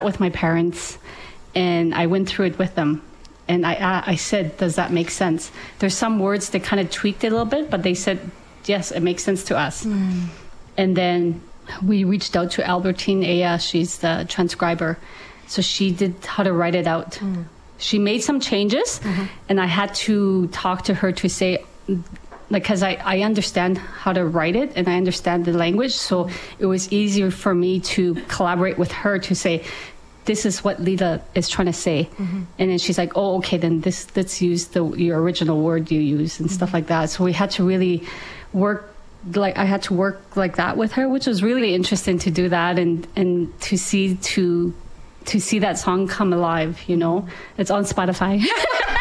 with my parents, and I went through it with them. And I said, does that make sense? There's some words that kind of tweaked it a little bit, but they said, yes, it makes sense to us. And then we reached out to Albertine Aya. She's the transcriber. So she did how to write it out. She made some changes, and I had to talk to her to say, because I understand how to write it and I understand the language. So it was easier for me to collaborate with her to say, this is what Lila is trying to say. And then she's like, oh, okay, then let's use your original word you use and stuff like that. So we had to really work, I had to work like that with her, which was really interesting to do that and to see that song come alive, It's on Spotify.